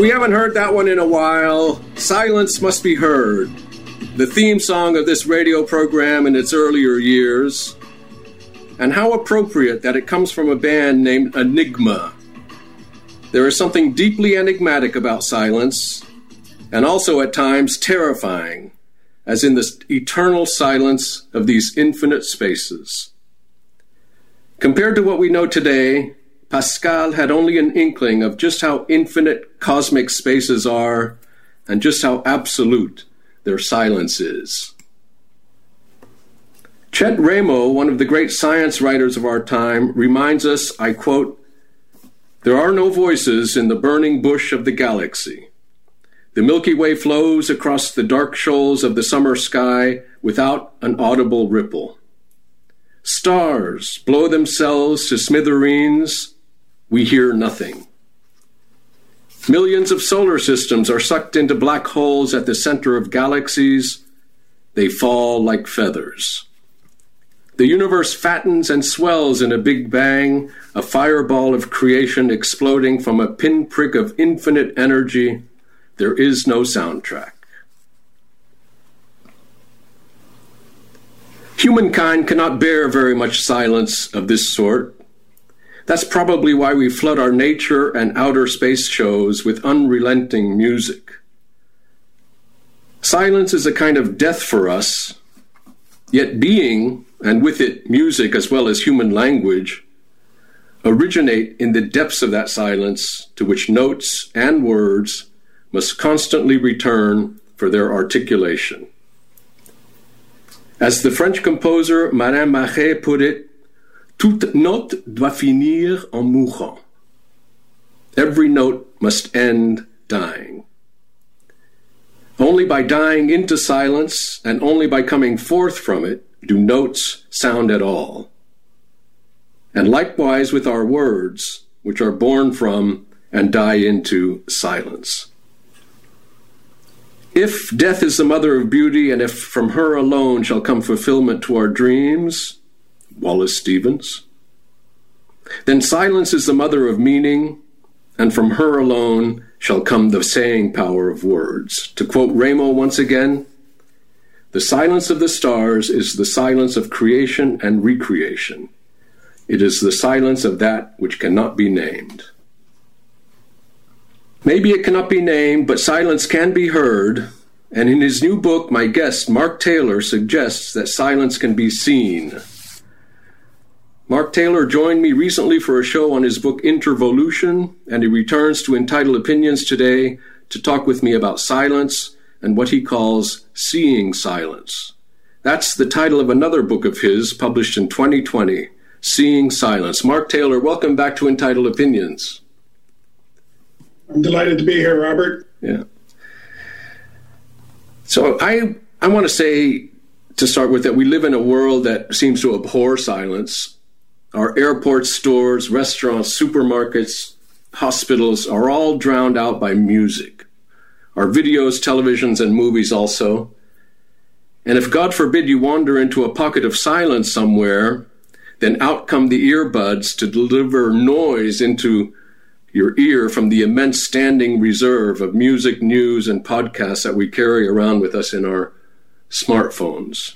we haven't heard that one in a while, Silence Must Be Heard, the theme song of this radio program in its earlier years. And how appropriate that it comes from a band named Enigma. There is something deeply enigmatic about silence, and also at times terrifying, as in the eternal silence of these infinite spaces. Compared to what we know today, Pascal had only an inkling of just how infinite cosmic spaces are and just how absolute their silence is. Chet Ramo, one of the great science writers of our time, reminds us, I quote, "There are no voices in the burning bush of the galaxy. The Milky Way flows across the dark shoals of the summer sky without an audible ripple. Stars blow themselves to smithereens. We hear nothing. Millions of solar systems are sucked into black holes at the center of galaxies. They fall like feathers. The universe fattens and swells in a big bang, a fireball of creation exploding from a pinprick of infinite energy. There is no soundtrack." Humankind cannot bear very much silence of this sort. That's probably why we flood our nature and outer space shows with unrelenting music. Silence is a kind of death for us, yet being, and with it music as well as human language, originate in the depths of that silence to which notes and words must constantly return for their articulation. As the French composer Marin Maret put it, "Toute note doit finir en mourant." Every note must end dying. Only by dying into silence and only by coming forth from it do notes sound at all. And likewise with our words, which are born from and die into silence. If death is the mother of beauty, and if from her alone shall come fulfillment to our dreams, Wallace Stevens, then silence is the mother of meaning, and from her alone shall come the saying power of words. To quote Ramo once again, "The silence of the stars is the silence of creation and recreation. It is the silence of that which cannot be named." Maybe it cannot be named, but silence can be heard, and in his new book, my guest, Mark Taylor, suggests that silence can be seen. Mark Taylor joined me recently for a show on his book Intervolution, and he returns to Entitled Opinions today to talk with me about silence and what he calls seeing silence. That's the title of another book of his, published in 2020, Seeing Silence. Mark Taylor, welcome back to Entitled Opinions. I'm delighted to be here, Robert. Yeah. So I want to say, to start with, that we live in a world that seems to abhor silence. Our airports, stores, restaurants, supermarkets, hospitals are all drowned out by music. Our videos, televisions, and movies also. And if, God forbid, you wander into a pocket of silence somewhere, then out come the earbuds to deliver noise into your ear from the immense standing reserve of music, news, and podcasts that we carry around with us in our smartphones.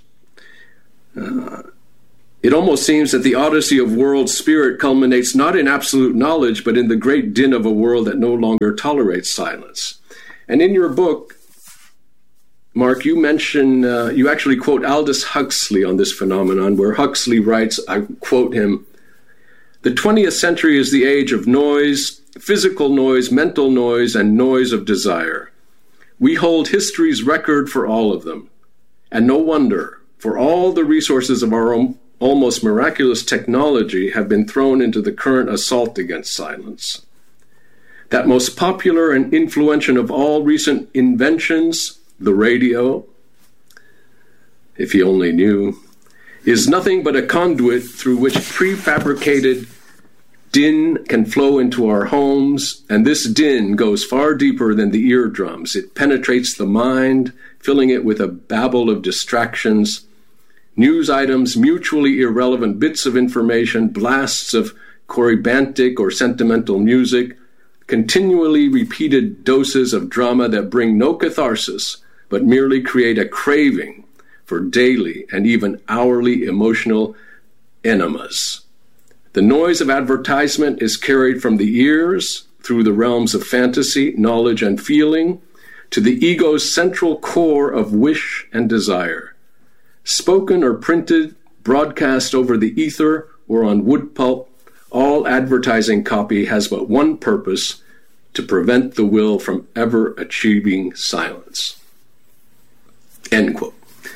It almost seems that the odyssey of world spirit culminates not in absolute knowledge, but in the great din of a world that no longer tolerates silence. And in your book, Mark, you mention, you actually quote Aldous Huxley on this phenomenon, where Huxley writes, I quote him, "The 20th century is the age of noise, physical noise, mental noise, and noise of desire. We hold history's record for all of them. And no wonder, for all the resources of our own almost miraculous technology have been thrown into the current assault against silence. That most popular and influential of all recent inventions, the radio, if you only knew, is nothing but a conduit through which prefabricated din can flow into our homes, and this din goes far deeper than the eardrums. It penetrates the mind, filling it with a babble of distractions, news items, mutually irrelevant bits of information, blasts of corybantic or sentimental music, continually repeated doses of drama that bring no catharsis, but merely create a craving for daily and even hourly emotional enemas. The noise of advertisement is carried from the ears through the realms of fantasy, knowledge, and feeling to the ego's central core of wish and desire. Spoken or printed, broadcast over the ether or on wood pulp, all advertising copy has but one purpose: to prevent the will from ever achieving silence. End quote.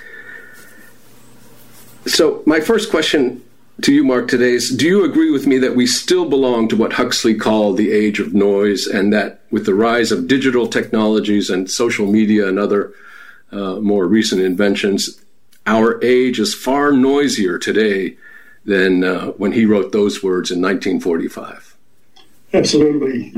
So my first question to you, Mark, today is, do you agree with me that we still belong to what Huxley called the age of noise, and that with the rise of digital technologies and social media and other more recent inventions, our age is far noisier today than when he wrote those words in 1945? Absolutely.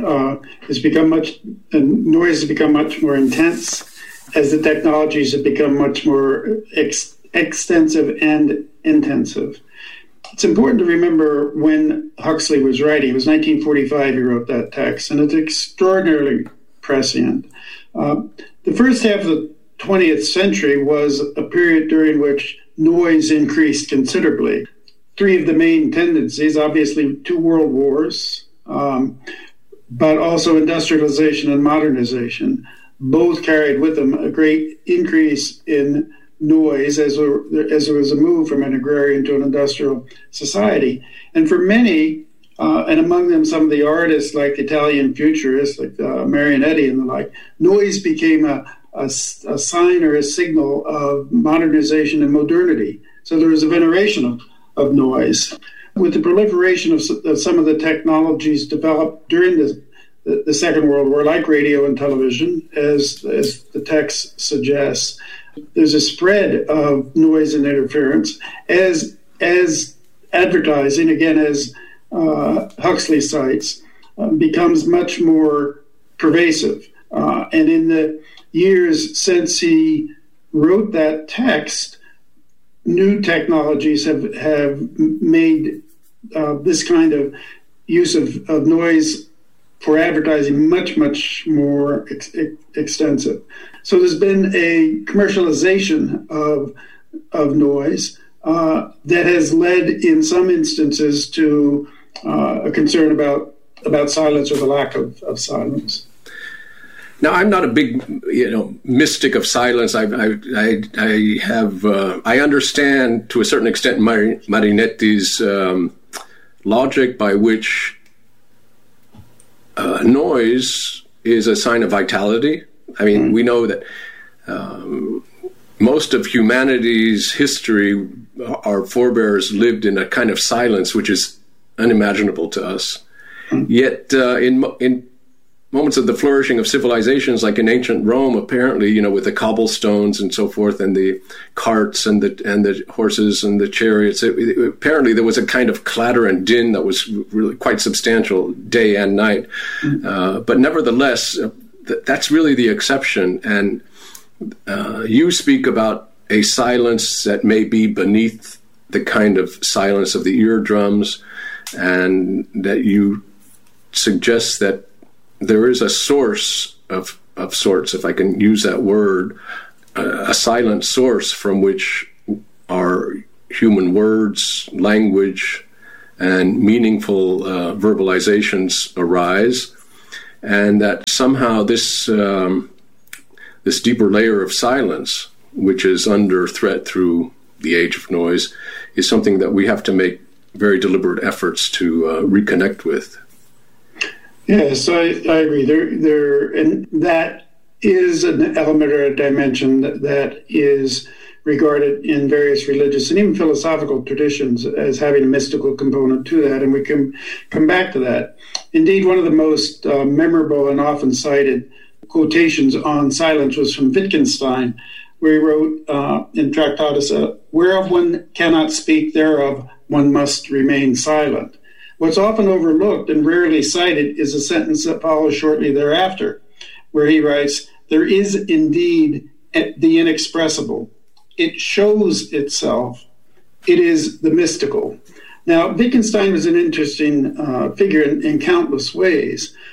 Noise has become much more intense as the technologies have become much more extensive and intensive. It's important to remember when Huxley was writing. It was 1945 he wrote that text, and it's extraordinarily prescient. The first half of the 20th century was a period during which noise increased considerably. Three of the main tendencies, obviously 2 world wars, but also industrialization and modernization, both carried with them a great increase in noise as there was a move from an agrarian to an industrial society. And for many, and among them some of the artists like Italian futurists like Marinetti and the like, noise became a sign or a signal of modernization and modernity. So there was a veneration of noise. With the proliferation of some of the technologies developed during the Second World War, like radio and television, as the text suggests, there's a spread of noise and interference as advertising, again, as Huxley cites, becomes much more pervasive. And in the years since he wrote that text, new technologies have made this kind of use of noise for advertising much, much more extensive. So there's been a commercialization of noise that has led, in some instances, to a concern about silence or the lack of silence. Now, I'm not a big, mystic of silence. I understand to a certain extent Marinetti's logic by which noise is a sign of vitality. I mean, we know that most of humanity's history, our forebears lived in a kind of silence which is unimaginable to us. Yet, in moments of the flourishing of civilizations, like in ancient Rome, apparently, with the cobblestones and so forth, and the carts and the horses and the chariots, apparently there was a kind of clatter and din that was really quite substantial day and night. But nevertheless, that's really the exception. And you speak about a silence that may be beneath the kind of silence of the eardrums, and that you suggest that there is a source of sorts, if I can use that word, a silent source from which our human words, language, and meaningful verbalizations arise, and that somehow this deeper layer of silence, which is under threat through the age of noise, is something that we have to make very deliberate efforts to reconnect with. Yes, I agree. And that is an element or a dimension that is regarded in various religious and even philosophical traditions as having a mystical component to that, and we can come back to that. Indeed, one of the most memorable and often cited quotations on silence was from Wittgenstein, where he wrote in Tractatus, "Whereof one cannot speak, thereof one must remain silent." What's often overlooked and rarely cited is a sentence that follows shortly thereafter, where he writes, "There is indeed the inexpressible. It shows itself. It is the mystical." Now, Wittgenstein was an interesting figure in countless ways,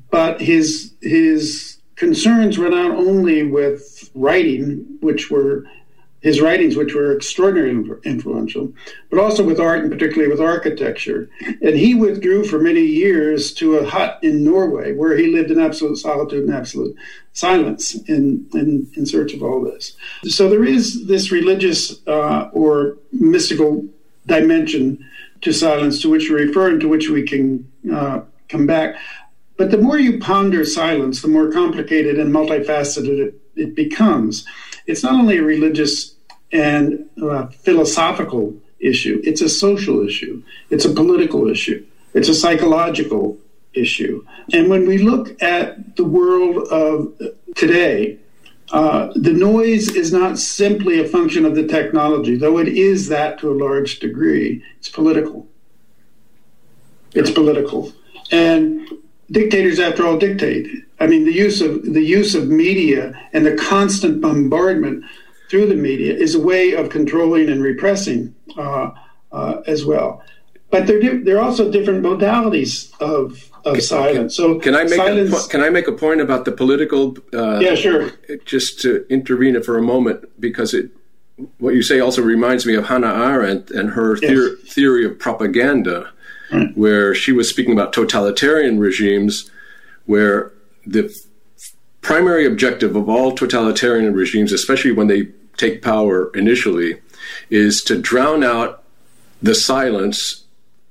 but his concerns were not only with writing, his writings, which were extraordinarily influential, but also with art, and particularly with architecture. And he withdrew for many years to a hut in Norway, where he lived in absolute solitude and absolute silence in search of all this. So there is this religious or mystical dimension to silence, to which we refer and to which we can come back. But the more you ponder silence, the more complicated and multifaceted it becomes. It's not only a religious and philosophical issue, it's a social issue, it's a political issue, it's a psychological issue. And when we look at the world of today, the noise is not simply a function of the technology, though it is that to a large degree. It's political. It's political. And dictators, after all, dictate. I mean, the use of media and the constant bombardment through the media is a way of controlling and repressing as well. But there are also different modalities of silence. So can I make a point about the political? Yeah, sure. Just to intervene for a moment, because what you say also reminds me of Hannah Arendt and her theory of propaganda. Right. Where she was speaking about totalitarian regimes, where the primary objective of all totalitarian regimes, especially when they take power initially, is to drown out the silence,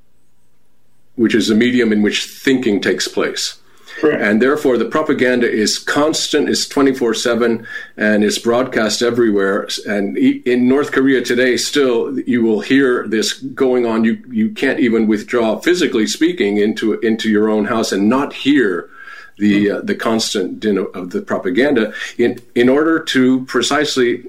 which is the medium in which thinking takes place. Correct. And therefore, the propaganda is constant, is 24/7, and it's broadcast everywhere. And in North Korea today, still, you will hear this going on. You can't even withdraw, physically speaking, into your own house and not hear the constant din of the propaganda in order to precisely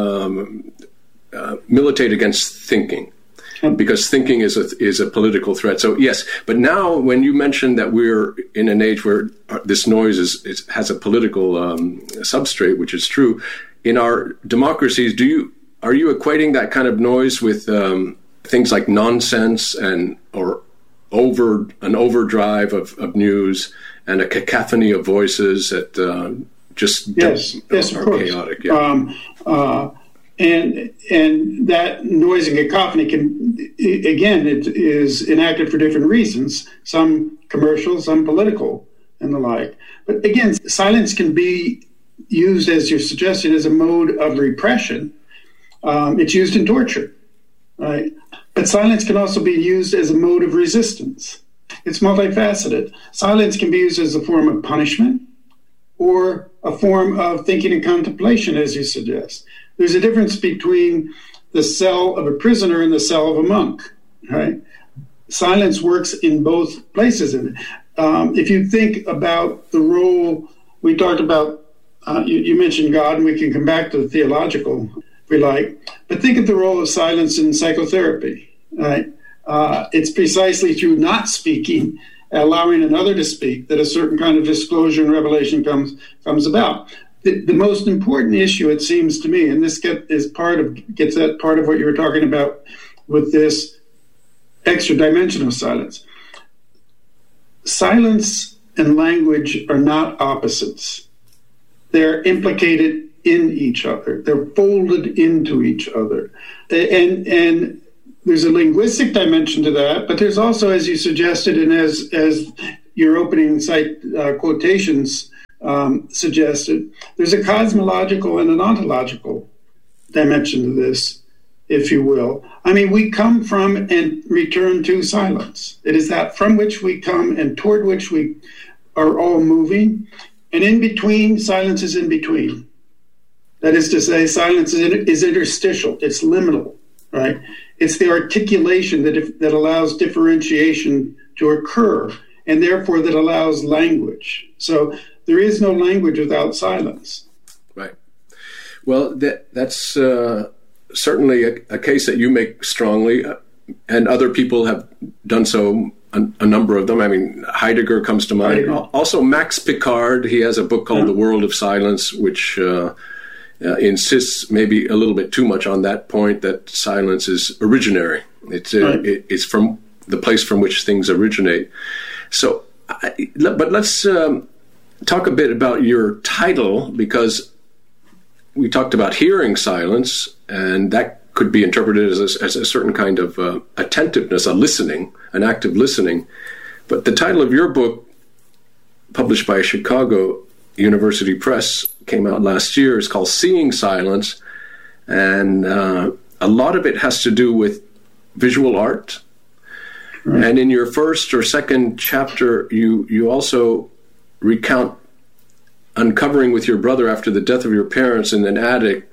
militate against thinking. Because thinking is a political threat. So yes, but now when you mentioned that we're in an age where this noise has a political substrate, which is true, in our democracies, are you equating that kind of noise with things like nonsense or an overdrive of news and a cacophony of voices that are chaotic? Yeah. And that noise and cacophony it is enacted for different reasons, some commercial, some political, and the like. But again, silence can be used, as you're suggesting, as a mode of repression. It's used in torture, right? But silence can also be used as a mode of resistance. It's multifaceted. Silence can be used as a form of punishment or a form of thinking and contemplation, as you suggest. There's a difference between the cell of a prisoner and the cell of a monk, right? Silence works in both places. If you think about the role we talked about, you mentioned God, and we can come back to the theological if we like, but think of the role of silence in psychotherapy, right? It's precisely through not speaking, allowing another to speak, that a certain kind of disclosure and revelation comes about. The most important issue, it seems to me, and this gets at part of what you were talking about with this extra dimension of silence. Silence and language are not opposites. They're implicated in each other. They're folded into each other. And there's a linguistic dimension to that, but there's also, as you suggested, and as your opening cite quotations suggested, there's a cosmological and an ontological dimension to this, if you will. I mean, we come from and return to silence. It is that from which we come and toward which we are all moving. And in between, silence is in between. That is to say, silence is interstitial. It's liminal, right? It's the articulation that allows differentiation to occur, and therefore that allows language. So there is no language without silence. Right. Well, that's certainly a case that you make strongly, and other people have done so, a number of them. I mean, Heidegger comes to mind. Also, Max Picard, he has a book called The World of Silence, which insists maybe a little bit too much on that point, that silence is originary. It's from the place from which things originate. So But let's talk a bit about your title, because we talked about hearing silence, and that could be interpreted as a certain kind of attentiveness, a listening, an active listening. But the title of your book, published by Chicago University Press, came out last year, is called Seeing Silence, and a lot of it has to do with visual art. Right. And in your first or second chapter, you also recount uncovering with your brother after the death of your parents in an attic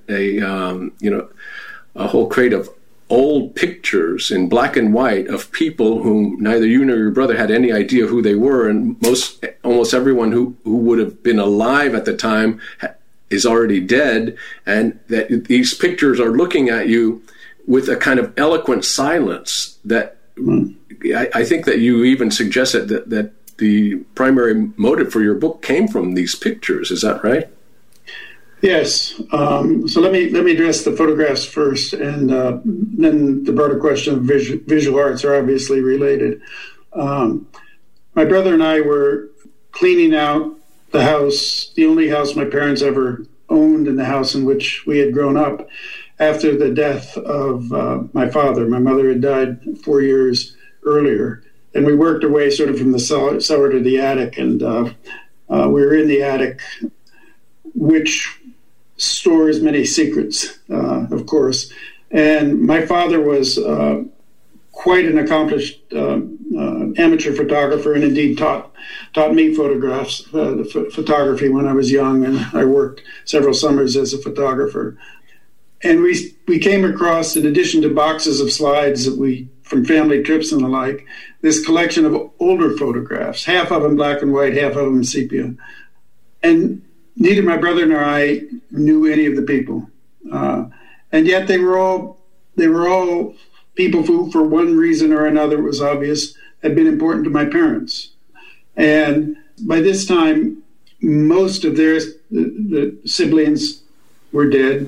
a whole crate of old pictures in black and white of people whom neither you nor your brother had any idea who they were, and almost everyone who would have been alive at the time is already dead, and that these pictures are looking at you with a kind of eloquent silence that I think that you even suggested that the primary motive for your book came from these pictures. Is that right? Yes. So let me address the photographs first, and then the broader question of visual arts are obviously related. My brother and I were cleaning out the house, the only house my parents ever owned, in the house in which we had grown up, after the death of my father. My mother had died 4 years earlier, and we worked our way sort of from the cellar to the attic, and we were in the attic, which stores many secrets, of course. And my father was quite an accomplished amateur photographer, and indeed taught me photography when I was young, and I worked several summers as a photographer. And we came across, in addition to boxes of slides that from family trips and the like, this collection of older photographs, half of them black and white, half of them sepia. And neither my brother nor I knew any of the people, and yet they were all people who, for one reason or another, it was obvious, had been important to my parents. And by this time, most of the siblings were dead,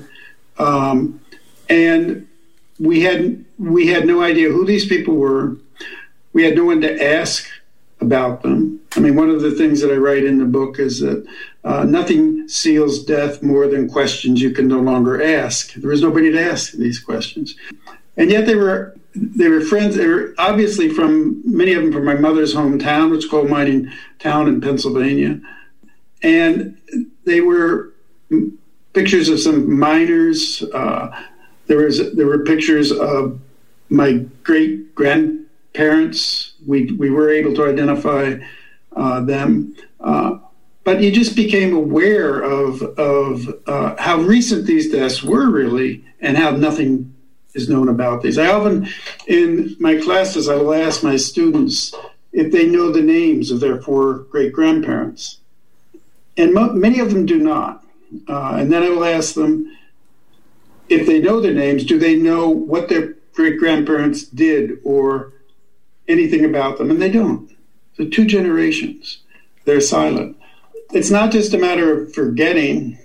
and we had no idea who these people were. We had no one to ask about them. I mean, one of the things that I write in the book is that nothing seals death more than questions you can no longer ask. There was nobody to ask these questions. And yet they were friends. They were obviously many of them from my mother's hometown, which is a coal mining town in Pennsylvania. And they were pictures of some miners. There were pictures of my great-grandparents. We were able to identify them. But you just became aware of how recent these deaths were, really, and how nothing is known about these. I often, in my classes, I will ask my students if they know the names of their 4 great-grandparents. And many of them do not. And then I will ask them, if they know their names, do they know what their great-grandparents did or anything about them? And they don't. So 2 generations, they're silent. It's not just a matter of forgetting,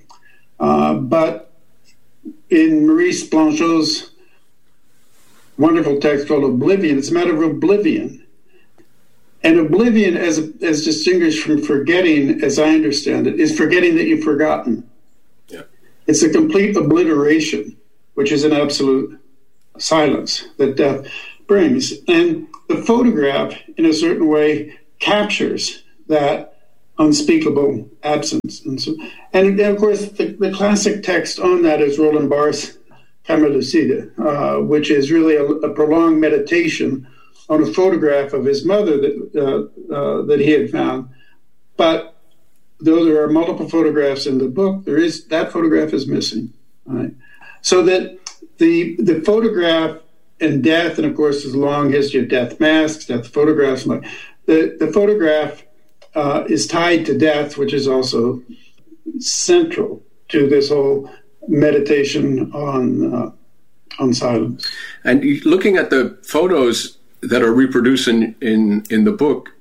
but in Maurice Blanchot's wonderful text called Oblivion, it's a matter of oblivion. And oblivion, as distinguished from forgetting, as I understand it, is forgetting that you've forgotten. Yeah. It's a complete obliteration, which is an absolute silence that death brings. And the photograph, in a certain way, captures that unspeakable absence. And of course, the classic text on that is Roland Barthes' Camera Lucide, which is really a prolonged meditation on a photograph of his mother that he had found. But though there are multiple photographs in the book, that photograph is missing. Right? So that the photograph and death, and of course there's a long history of death masks, death photographs. The photograph is tied to death, which is also central to this whole meditation on silence. And looking at the photos that are reproduced in the book,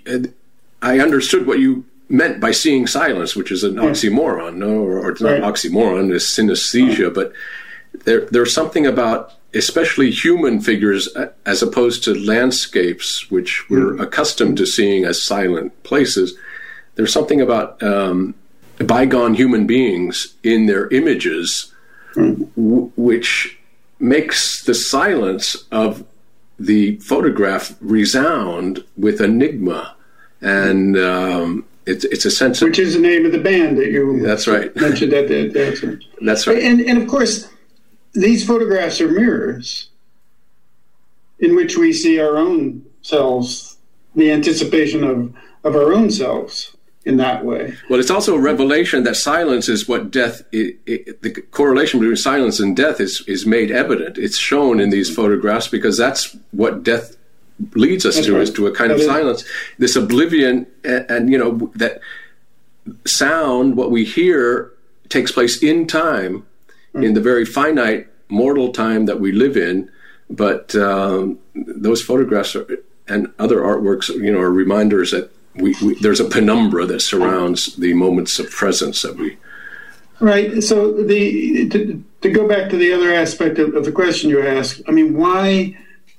I understood what you meant by seeing silence, which is an oxymoron, no? Or it's not an oxymoron, it's synesthesia, but there's something about especially human figures, as opposed to landscapes, which we're accustomed to seeing as silent places. There's something about bygone human beings in their images, which makes the silence of the photograph resound with enigma. And it's a sense of... Which is the name of the band that you That's right. mentioned at the That's right. And of course, these photographs are mirrors in which we see our own selves, the anticipation of our own selves in that way. Well, it's also a revelation that silence is what death, the correlation between silence and death is made evident. It's shown in these photographs because that's what death leads us to, is to a kind of silence. This oblivion, and that sound, what we hear, takes place in time, in the very finite mortal time that we live in. But those photographs and other artworks, are reminders that there's a penumbra that surrounds the moments of presence that we... Right. So to go back to the other aspect of the question you asked, I mean, why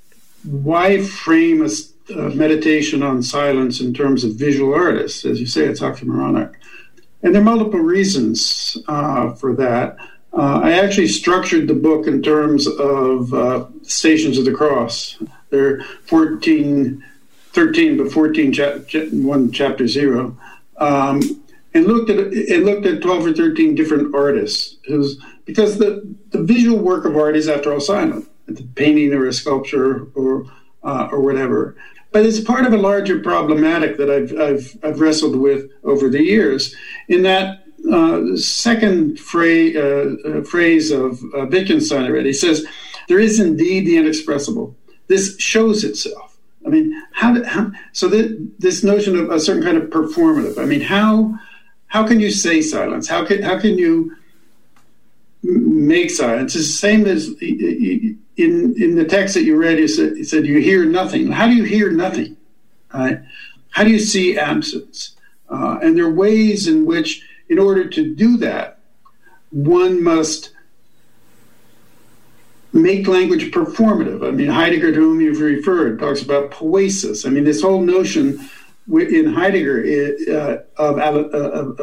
frame a meditation on silence in terms of visual artists? As you say, it's oxymoronic. And there are multiple reasons for that. I actually structured the book in terms of Stations of the Cross. There are 13, but 14, chapter 0. And looked at 12 or 13 different artists, because the visual work of art is, after all, silent. It's a painting or a sculpture or whatever. But it's part of a larger problematic that I've wrestled with over the years. In that second phrase of Wittgenstein, I read, he says, "There is indeed the inexpressible. This shows itself." I mean, this notion of a certain kind of performative. I mean, how can you say silence? How can you make silence? It's the same as in the text that you read. You said you hear nothing. How do you hear nothing? Right? How do you see absence? And there are ways in which, in order to do that, one must make language performative. I mean, Heidegger, to whom you've referred, talks about poiesis. I mean, this whole notion in Heidegger of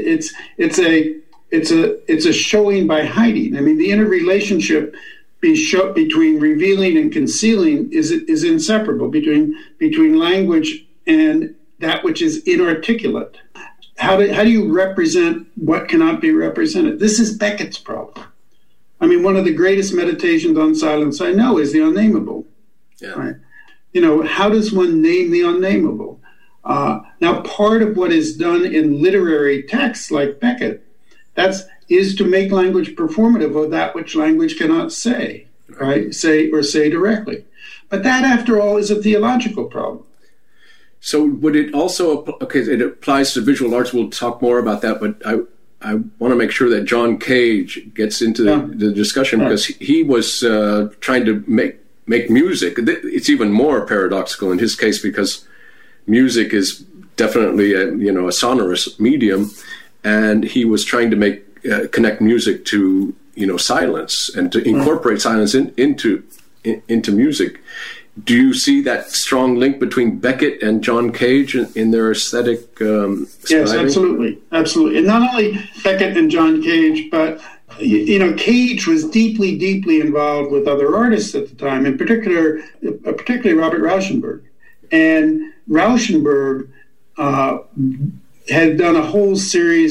it's a showing by hiding. I mean, the interrelationship between revealing and concealing is inseparable, between language and that which is inarticulate. How do you represent what cannot be represented? This is Beckett's problem. I mean, one of the greatest meditations on silence I know is the unnameable. Yeah. Right? How does one name the unnameable? Now, part of what is done in literary texts like Beckett, is to make language performative of that which language cannot say, right? Say directly. But that, after all, is a theological problem. So would it also, it applies to visual arts, we'll talk more about that, but I want to make sure that John Cage gets into the discussion, because he was trying to make music. It's even more paradoxical in his case, because music is definitely a sonorous medium, and he was trying to connect music to silence and to incorporate silence into music. Do you see that strong link between Beckett and John Cage in their aesthetic scribing? Yes, absolutely. And not only Beckett and John Cage, but Cage was deeply, deeply involved with other artists at the time, in particularly Robert Rauschenberg. And Rauschenberg had done a whole series